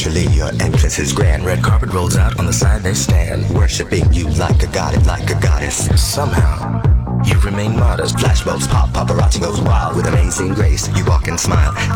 Naturally, your entrance is grand. Red carpet rolls out, on the side they stand, worshipping you like a god, like a goddess. Somehow, you remain modest. Flashbulbs pop, paparazzi goes wild with amazing grace. You walk and smile,